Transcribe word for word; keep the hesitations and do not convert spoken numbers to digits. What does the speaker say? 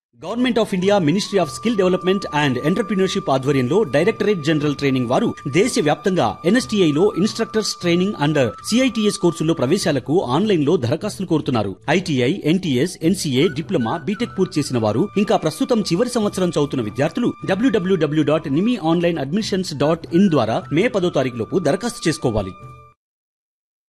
Government of India ministry of skill development and entrepreneurship ఆధ్వర్యంలో directorate general training వారు దేశవ్యాప్తంగా NSTI లో instructors training and CITS కోర్సుల్లో ప్రవేశాలకు online లో దరఖాస్తులు కోరుతున్నారు. ITI, NTS, NCA, diploma, BTech పూర్తి చేసిన వారు ఇంకా ప్రస్తుతం చివరి సంవత్సరం చదువుతున్న విద్యార్థులు డబ్ల్యూడబ్ల్యూడబ్ల్యూ dot Nimi online admissions dot in ద్వారా మే పదో తారీఖు లోపు దరఖాస్తు చేసుకోవాలి.